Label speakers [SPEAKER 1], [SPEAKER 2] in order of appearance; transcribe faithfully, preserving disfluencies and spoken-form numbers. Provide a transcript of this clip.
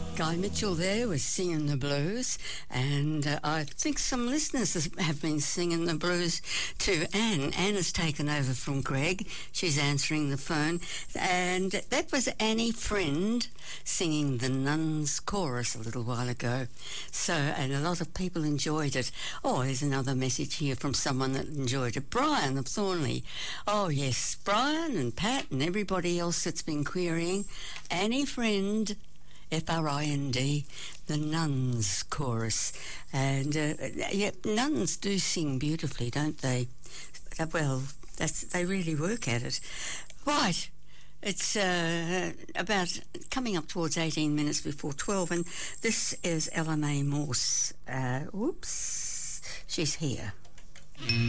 [SPEAKER 1] Guy Mitchell there was singing the blues, and uh, I think some listeners have been singing the blues too. Anne, Anne has taken over from Greg. She's answering the phone, and that was Annie Friend singing the Nuns Chorus a little while ago. So, and a lot of people enjoyed it. Oh, here's another message here from someone that enjoyed it. Brian of Thornley. Oh yes, Brian and Pat and everybody else that's been querying. Annie Friend, F R I N D, the Nuns Chorus. And, uh, yeah, nuns do sing beautifully, don't they? Well, that's, they really work at it. Right, it's uh, about coming up towards eighteen minutes before twelve, and this is Ella Mae Morse. Uh, whoops, she's here.